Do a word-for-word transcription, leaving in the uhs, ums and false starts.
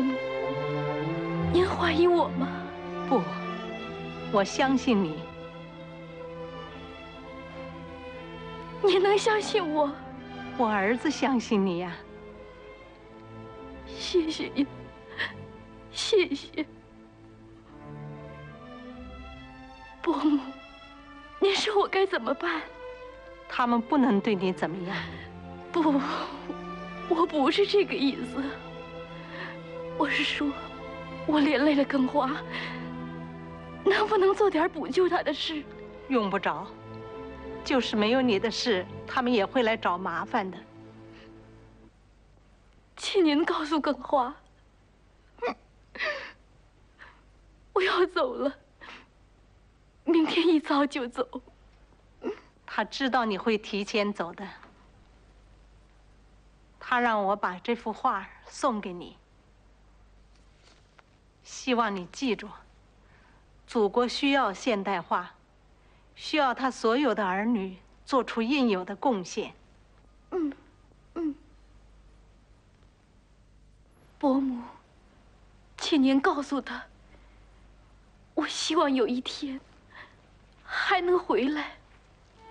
母，您怀疑我吗？ 不，我相信你。 你能相信我？ 我儿子相信你呀。 谢谢您，谢谢。伯母，您说我该怎么办？ 他们不能对你怎么样。 不，我不是这个意思。我是说，我连累了耕花，能不能做点补救他的事？ 用不着，就是没有你的事，他们也会来找麻烦的。 请您告诉耕花，我要走了，明天一早就走。 他知道你会提前走的，他让我把这幅画送给你，希望你记住，祖国需要现代化，需要他所有的儿女做出应有的贡献。 嗯嗯，伯母，请您告诉他，我希望有一天还能回来。